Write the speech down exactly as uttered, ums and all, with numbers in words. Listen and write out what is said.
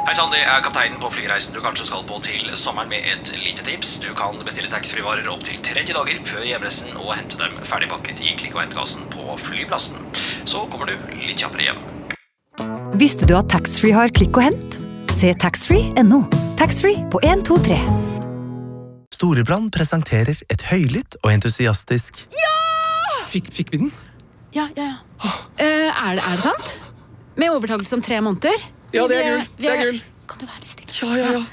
Hei sann, det er kapteinen på flyreisen du kanskje skal på til sommeren med et lite tips. Du kan bestille taxfree-varer opp til tretti dager før hjemreisen og hente dem ferdigpakket i klikk- og hentekassen på flyplassen. Så kommer du litt kjappere hjem. Visste du at taxfree har klikk og hent? Se taxfree punktum no. Taxfree på en to tre. Storebrand presenterer et høylytt og entusiastisk Ja! Fikk, fikk vi den? Ja, ja, ja. Uh, er, det, er det sant? Med overtakelse om tre måneder? Ja, det er gull. Vi Det er gull. Kan du være litt stille? Ja, ja, ja.